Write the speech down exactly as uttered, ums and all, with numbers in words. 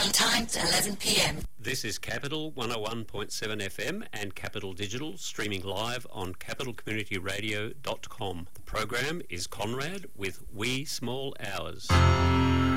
Sometimes eleven p m. This is Capital one oh one point seven F M and Capital Digital, streaming live on capital community radio dot com. The program is Conrad with Wee Small Hours.